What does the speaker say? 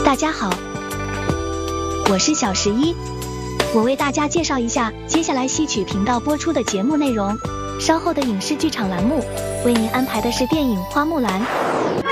大家好，我是小11，我为大家介绍一下接下来戏曲频道播出的节目内容。稍后的影视剧场栏目为您安排的是电影《花木兰》。